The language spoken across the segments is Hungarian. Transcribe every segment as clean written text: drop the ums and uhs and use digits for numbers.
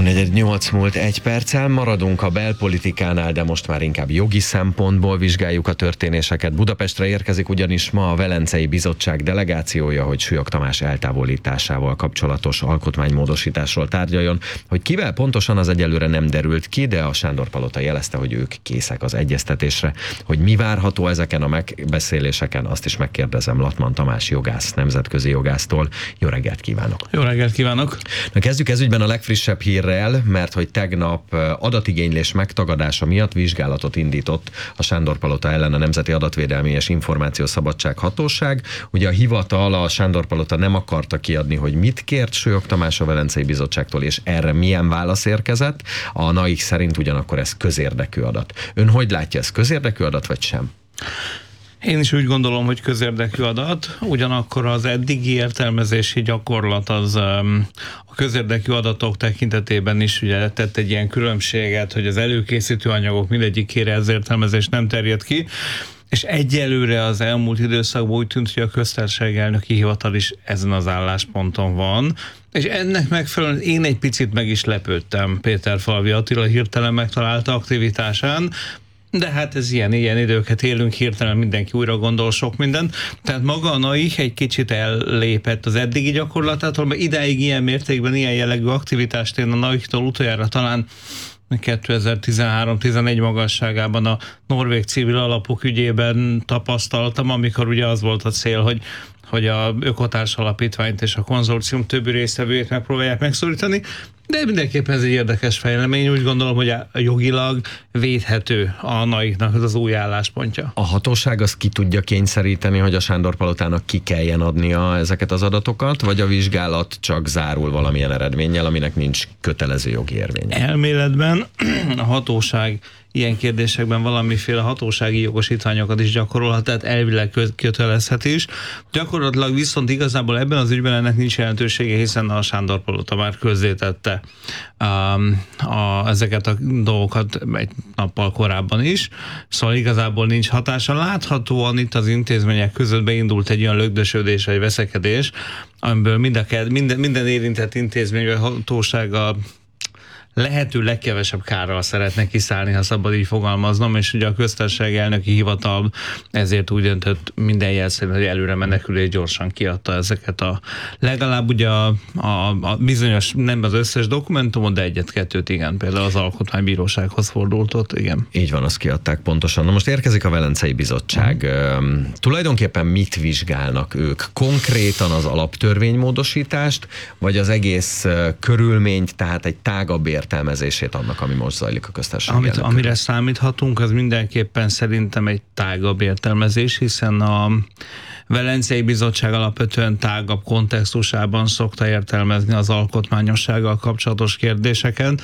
3:48 múlt 1 perccel, maradunk a belpolitikánál, de most már inkább jogi szempontból vizsgáljuk a történéseket. Budapestre érkezik ugyanis ma a Velencei Bizottság delegációja, hogy Súlyog Tamás eltávolításával kapcsolatos alkotmánymódosításról tárgyaljon. Hogy kivel pontosan, az egyelőre nem derült ki, de a Sándor-palota jelezte, hogy ők készek az egyeztetésre. Hogy mi várható ezeken a megbeszéléseken, azt is megkérdezem Latman Tamás jogász, nemzetközi jogásztól. Jó reggelt kívánok! Jó reggelt kívánok! Na, kezdjük ezügyben a legfrissebb hírrel, mert hogy tegnap adatigénylés megtagadása miatt vizsgálatot indított a Sándor-palota ellen a Nemzeti Adatvédelmi és Információszabadság Hatóság. Ugye a hivatal, a Sándor-palota nem akarta kiadni, hogy mit kért Súlyog Tamás a Velencei Bizottságtól, és erre milyen válasz érkezett. A NAIK szerint ugyanakkor ez közérdekű adat. Ön hogy látja, ez közérdekű adat, vagy sem? Én is úgy gondolom, hogy közérdekű adat, ugyanakkor az eddigi értelmezési gyakorlat az a közérdekű adatok tekintetében is ugye tett egy ilyen különbséget, hogy az előkészítő anyagok mindegyikére ez értelmezés nem terjed ki, és egyelőre az elmúlt időszakban úgy tűnt, hogy a köztársasági elnöki hivatal is ezen az állásponton van, és ennek megfelelően én egy picit meg is lepődtem Péterfalvi Attila hirtelen megtalálta aktivitásán, de hát ez ilyen időket élünk, hirtelen mindenki újra gondol sok mindent. Tehát maga a NAIK egy kicsit ellépett az eddigi gyakorlatától, mert idáig ilyen mértékben, ilyen jellegű aktivitást én a NAIK-tól utoljára talán 2013-14 magasságában a norvég civil alapok ügyében tapasztaltam, amikor ugye az volt a cél, hogy a Ökotárs Alapítványt és a konzorcium többi résztvevőjét megpróbálják megszólítani, de mindenképpen ez egy érdekes fejlemény. Úgy gondolom, hogy jogilag védhető a NAIK-nak az új álláspontja. A hatóság az ki tudja kényszeríteni, hogy a Sándor-palotának ki kelljen adnia ezeket az adatokat, vagy a vizsgálat csak zárul valamilyen eredménnyel, aminek nincs kötelező jogi érvénye? Elméletben a hatóság ilyen kérdésekben valamiféle hatósági jogosítványokat is gyakorolhat, tehát elvileg kötelezhet is. Gyakorlatilag viszont igazából ebben az ügyben ennek nincs jelentősége, hiszen a Sándor-palota már közzétette ezeket a dolgokat egy nappal korábban is, szóval igazából nincs hatása. Láthatóan itt az intézmények között beindult egy olyan lögdösödés, egy veszekedés, amiből minden érintett intézmény vagy hatósága lehető legkevesebb kárral szeretne kiszállni, ha szabad így fogalmaznom, és ugye a köztársasági elnöki hivatal ezért úgy döntött minden jel szerint, hogy előre menekülés gyorsan kiadta ezeket legalább ugye a bizonyos, nem az összes dokumentumot, de egyet-kettőt igen, például az Alkotmánybírósághoz fordult ott, igen. Így van, azt kiadták pontosan. Na most érkezik a Velencei Bizottság. Tulajdonképpen mit vizsgálnak ők? Konkrétan az alaptörvénymódosítást, vagy az egész körülményt, tehát egy tágabb értelmezését annak, ami most zajlik a köztársasági elnök? Amire számíthatunk, az mindenképpen szerintem egy tágabb értelmezés, hiszen a Velencei Bizottság alapvetően tágabb kontextusában szokta értelmezni az alkotmányossággal kapcsolatos kérdéseket.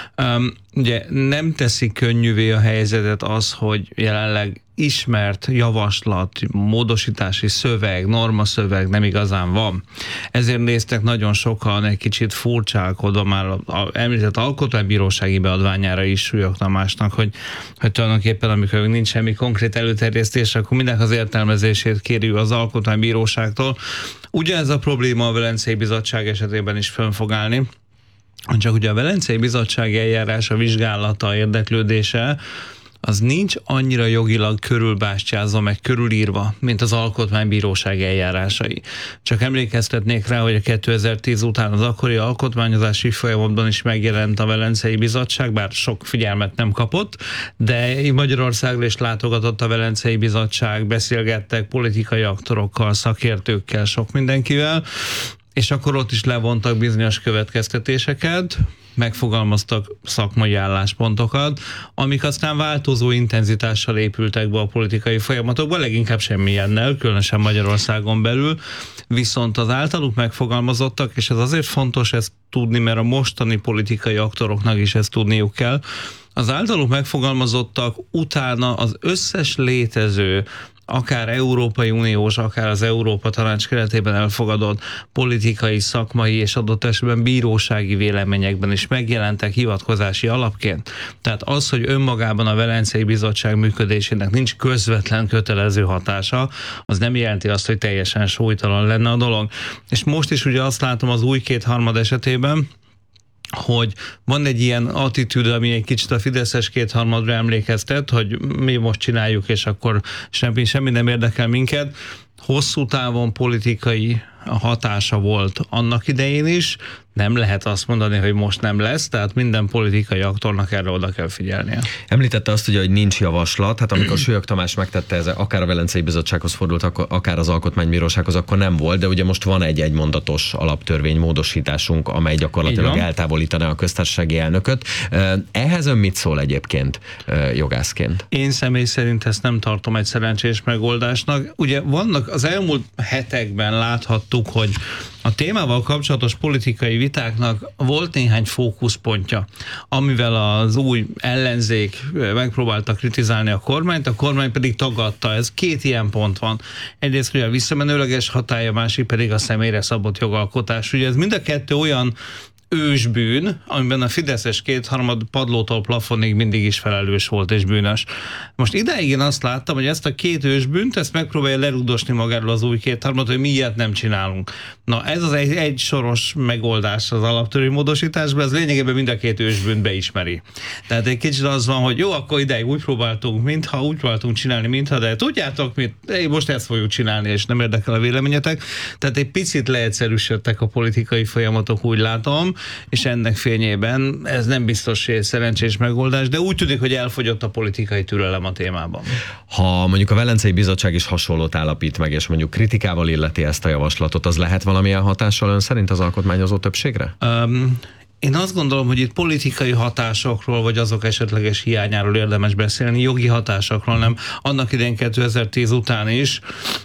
Ugye nem teszi könnyűvé a helyzetet az, hogy jelenleg ismert javaslat, módosítási szöveg, normaszöveg nem igazán van. Ezért néztek nagyon sokan egy kicsit furcsálkodva már az említett alkotmánybírósági beadványára is Súlyog Tamásnak, hogy tulajdonképpen amikor nincs semmi konkrét előterjesztés, akkor mindenek az értelmezését kérjük az alkotmánybíróságtól. Ugye ez a probléma a Velencei Bizottság esetében is fönn fog állni. Csak ugye a Velencei Bizottság eljárása, vizsgálata, érdeklődése az nincs annyira jogilag körülbástyázva, meg körülírva, mint az alkotmánybíróság eljárásai. Csak emlékeztetnék rá, hogy a 2010 után az akkori alkotmányozási folyamatban is megjelent a Velencei Bizottság, bár sok figyelmet nem kapott, de Magyarországra is látogatott a Velencei Bizottság, beszélgettek politikai aktorokkal, szakértőkkel, sok mindenkivel, és akkor ott is levontak bizonyos következtetéseket, megfogalmaztak szakmai álláspontokat, amik aztán változó intenzitással épültek be a politikai folyamatokba, leginkább semmilyennel, különösen Magyarországon belül, viszont az általuk megfogalmazottak, és ez azért fontos ezt tudni, mert a mostani politikai aktoroknak is ezt tudniuk kell, az általuk megfogalmazottak utána az összes létező akár Európai Uniós, akár az Európa Tanács keretében elfogadott politikai, szakmai és adott esetben bírósági véleményekben is megjelentek hivatkozási alapként. Tehát az, hogy önmagában a Velencei Bizottság működésének nincs közvetlen kötelező hatása, az nem jelenti azt, hogy teljesen súlytalan lenne a dolog. És most is ugye azt látom az új kétharmad esetében, hogy van egy ilyen attitűd, ami egy kicsit a fideszes kétharmadra emlékeztet, hogy mi most csináljuk, és akkor semmi nem érdekel minket. Hosszú távon politikai hatása volt annak idején is, nem lehet azt mondani, hogy most nem lesz, tehát minden politikai aktornak erre oda kell figyelnie. Említette azt ugye, hogy nincs javaslat, hát amikor Sőjök Tamás megtette, ez akár a Velencei Bizottsághoz fordult, akár az Alkotmánybírósághoz, akkor nem volt, de ugye most van egy egymondatos alaptörvény módosításunk, amely gyakorlatilag eltávolítaná a köztársasági elnököt. Ehhez ön mit szól egyébként jogászként? Én személy szerint ezt nem tartom egy szerencsés megoldásnak. Ugye vannak, az elmúlt hetekben láthattuk, hogy a témával kapcsolatos politikai vitáknak volt néhány fókuszpontja, amivel az új ellenzék megpróbálta kritizálni a kormányt, a kormány pedig tagadta. Ez két ilyen pont van. Egyrészt ugye a visszamenőleges hatálya, másik pedig a személyre szabott jogalkotás. Ugye ez mind a kettő olyan ősbűn, amiben a fideszes kétharmad padlótól plafonig mindig is felelős volt és bűnös. Most idáig én azt láttam, hogy ezt a két ősbűnt, ezt megpróbálja lerugdosni magáról az új kétharmad, hogy mi ilyet nem csinálunk. Na ez az egy soros megoldás az alaptörvénymódosításban, ez lényegében mind a két ősbűnt beismeri. Tehát egy kicsit az van, hogy jó, akkor idáig úgy próbáltunk csinálni, mintha, de tudjátok mit, most ezt fogjuk csinálni, és nem érdekel a véleményetek. Tehát egy picit leegyszerűsödtek a politikai folyamatok, úgy látom, és ennek fényében ez nem biztos, hogy egy szerencsés megoldás, de úgy tűnik, hogy elfogyott a politikai türelem a témában. Ha mondjuk a Velencei Bizottság is hasonlót állapít meg, és mondjuk kritikával illeti ezt a javaslatot, az lehet valamilyen hatással ön szerint az alkotmányozó többségre? Én azt gondolom, hogy itt politikai hatásokról, vagy azok esetleges hiányáról érdemes beszélni, jogi hatásokról nem. Annak idején 2010 után is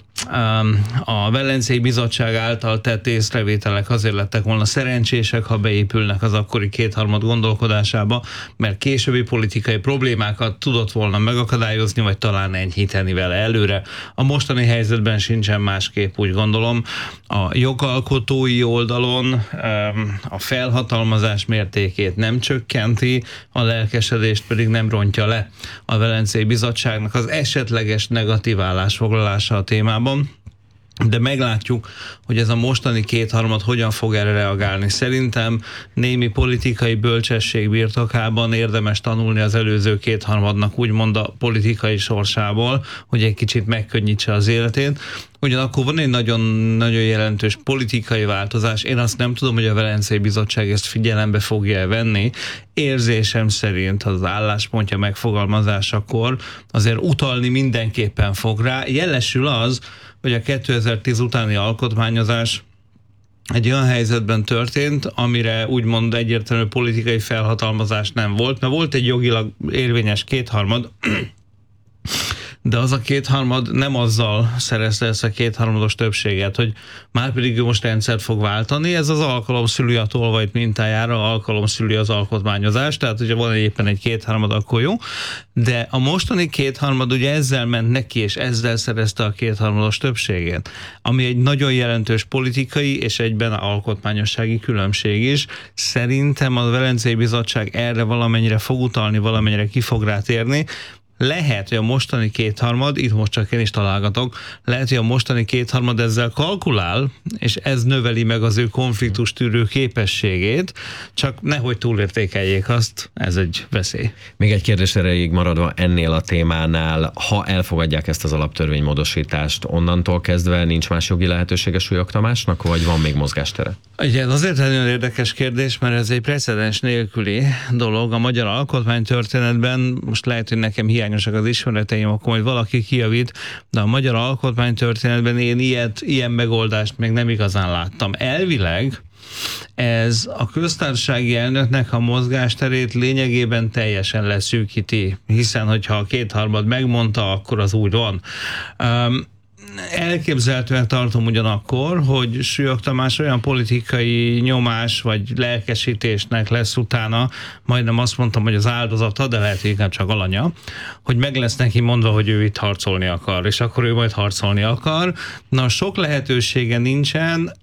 a Velencei Bizottság által tett észrevételek azért lettek volna szerencsések, ha beépülnek az akkori kétharmad gondolkodásába, mert későbbi politikai problémákat tudott volna megakadályozni, vagy talán enyhíteni vele előre. A mostani helyzetben sincsen másképp, úgy gondolom. A jogalkotói oldalon a felhatalmazás mértékét nem csökkenti, a lelkesedést pedig nem rontja le a Velencei Bizottságnak az esetleges negatív állásfoglalása a témában. De meglátjuk, hogy ez a mostani kétharmad hogyan fog erre reagálni. Szerintem némi politikai bölcsesség birtokában érdemes tanulni az előző kétharmadnak úgymond a politikai sorsából, hogy egy kicsit megkönnyítse az életét. Ugyanakkor van egy nagyon jelentős politikai változás. Én azt nem tudom, hogy a Velencei Bizottság ezt figyelembe fogja venni. Érzésem szerint az álláspontja megfogalmazásakor azért utalni mindenképpen fog rá. Jelesül az, hogy a 2010 utáni alkotmányozás egy olyan helyzetben történt, amire úgymond egyértelmű politikai felhatalmazás nem volt, mert volt egy jogilag érvényes kétharmad, de az a kétharmad nem azzal szerezte ezt a kétharmados többséget, hogy már pedig ő most rendszert fog váltani, ez az alkalom szüli a tolvajt mintájára, alkalom szüli az alkotmányozás, tehát hogyha van éppen egy kétharmad, akkor jó, de a mostani kétharmad ugye ezzel ment neki, és ezzel szerezte a kétharmados többséget, ami egy nagyon jelentős politikai és egyben alkotmányossági különbség is. Szerintem a Velencei Bizottság erre valamennyire fog utalni, valamennyire ki fog rá térni. Lehet, hogy a mostani kétharmad, itt most csak én is találgatok, lehet, hogy a mostani kétharmad ezzel kalkulál, és ez növeli meg az ő konfliktus tűrő képességét, csak nehogy túlértékeljék azt, ez egy veszély. Még egy kérdés erejéig maradva ennél a témánál, ha elfogadják ezt az alaptörvénymódosítást, onnantól kezdve nincs más jogi lehetősége Sujok Tamásnak, vagy van még mozgástere? Igen, azért egy nagyon érdekes kérdés, mert ez egy precedens nélküli dolog. A magyar alkotmánytörténetben, most lehet, hogy nekem hiányosak az ismereteim, akkor majd valaki kijavít, de a magyar alkotmánytörténetben én ilyen megoldást még nem igazán láttam. Elvileg ez a köztársasági elnöknek a mozgásterét lényegében teljesen leszűkíti, hiszen hogyha a kétharmad megmondta, akkor az úgy van. Elképzelhetően tartom ugyanakkor, hogy Sujok Tamás olyan politikai nyomás vagy lelkesítésnek lesz utána, majdnem azt mondtam, hogy az áldozata, de lehet, hogy inkább csak alanya, hogy meg lesz neki mondva, hogy ő itt harcolni akar, és akkor ő majd harcolni akar. Na, sok lehetősége nincsen,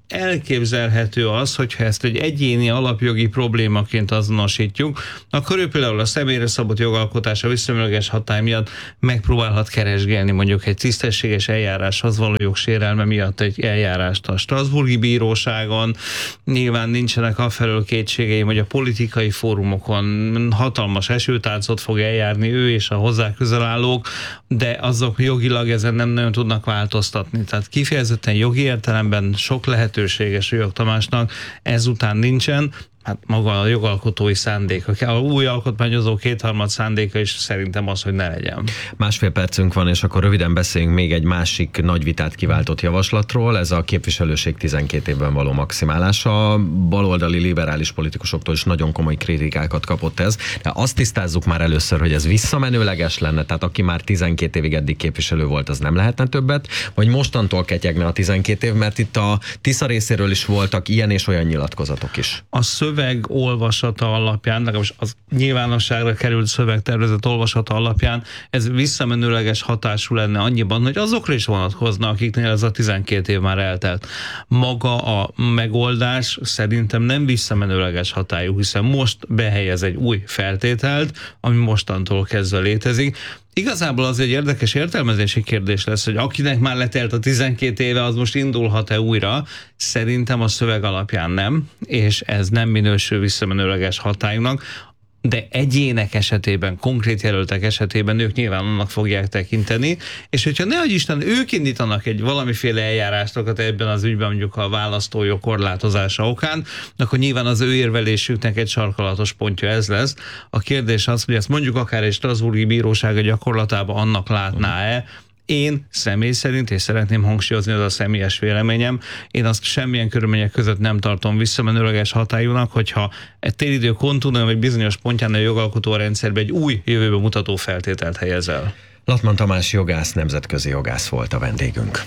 elképzelhető az, hogyha ezt egy egyéni alapjogi problémaként azonosítjuk, akkor ő például a személyre szabott jogalkotás a visszamenőleges hatály miatt megpróbálhat keresgélni mondjuk egy tisztességes eljáráshoz való jogsérelme miatt egy eljárást a Strasbourgi Bíróságon. Nyilván nincsenek afelől kétségeim, hogy a politikai fórumokon hatalmas esőtáncot fog eljárni ő és a hozzá közel állók, de azok jogilag ezen nem nagyon tudnak változtatni. Tehát kifejezetten jogi értelemben sok lehetőséges Sülyök Tamásnak ezután nincsen. Hát maga a jogalkotói szándék, a új alkotmányozó kétharmad szándéka is szerintem az, hogy ne legyen. Másfél percünk van, és akkor röviden beszéljünk még egy másik nagy vitát kiváltott javaslatról, ez a képviselőség 12 évben való maximálása. Baloldali liberális politikusoktól is nagyon komoly kritikákat kapott ez, de azt tisztázzuk már először, hogy ez visszamenőleges lenne, tehát aki már 12 évig eddig képviselő volt, az nem lehetne többet, vagy mostantól ketyegne a 12 év, mert itt a Tisza részéről is voltak ilyen és olyan nyilatkozatok is. A szöveg olvasata alapján, legalábbis az nyilvánosságra került szövegtervezet olvasata alapján ez visszamenőleges hatású lenne annyiban, hogy azokra is vonatkozna, akiknél ez a 12 év már eltelt. Maga a megoldás szerintem nem visszamenőleges hatályú, hiszen most behelyez egy új feltételt, ami mostantól kezdve létezik. Igazából az egy érdekes értelmezési kérdés lesz, hogy akinek már letelt a 12 éve, az most indulhat-e újra. Szerintem a szöveg alapján nem, és ez nem minősül visszamenőleges hatályúnak, de egyének esetében, konkrét jelöltek esetében ők nyilván annak fogják tekinteni, és hogyha nehogy Isten ők indítanak egy valamiféle eljárástokat ebben az ügyben, mondjuk a választójog korlátozása okán, akkor nyilván az ő érvelésüknek egy sarkalatos pontja ez lesz. A kérdés az, hogy ezt mondjuk akár egy Strasbourgi Bíróság gyakorlatában annak látná-e. Én személy szerint, és szeretném hangsúlyozni, az a személyes véleményem, én azt semmilyen körülmények között nem tartom visszamenőleges hatályúnak, hogyha egy téridő kontinuum vagy bizonyos pontján a jogalkotó rendszerbe egy új jövőbe mutató feltételt helyez el. Latman Tamás jogász, nemzetközi jogász volt a vendégünk.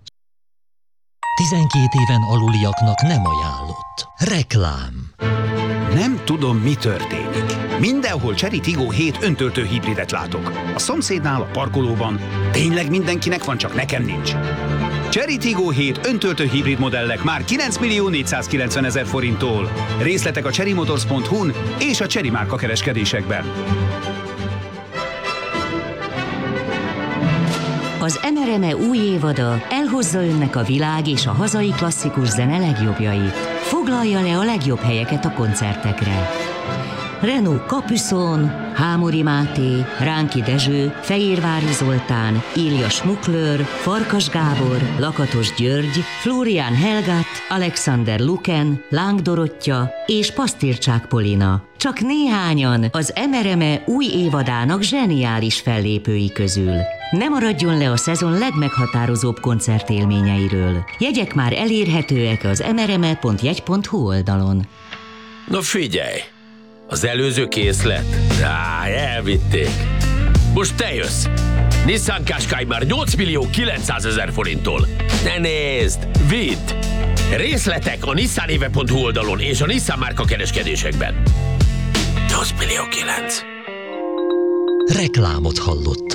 12 éven aluliaknak nem ajánlott. Reklám. Nem tudom, mi történik. Mindenhol Chery Tiggo 7 öntöltő hibridet látok. A szomszédnál, a parkolóban. Tényleg mindenkinek van, csak nekem nincs. Chery Tiggo 7 öntöltő hibrid modellek már 9.490.000 forinttól. Részletek a cherrymotors.hu-n és a Chery márka kereskedésekben. Az MRME új évada elhozza önnek a világ és a hazai klasszikus zene legjobbjait. Foglalja le a legjobb helyeket a koncertekre. Renault Capucon, Hámori Máté, Ránki Dezső, Fejérvári Zoltán, Ilja Schmuckler, Farkas Gábor, Lakatos György, Florian Helgat, Alexander Luken, Láng Dorottya és Pasztircsák Polina. Csak néhányan az MRME új évadának zseniális fellépői közül. Ne maradjon le a szezon legmeghatározóbb koncertélményeiről. Jegyek már elérhetőek az mrme.jegy.hu oldalon. Na figyelj! Az előző készlet? Elvitték. Most te jössz. Nissan Qashqai már 8.900.000 forinttól. Ne nézd! Vidd! Részletek a nissanéve.hu oldalon és a Nissan márka kereskedésekben. 8.900.000. Reklámot hallott.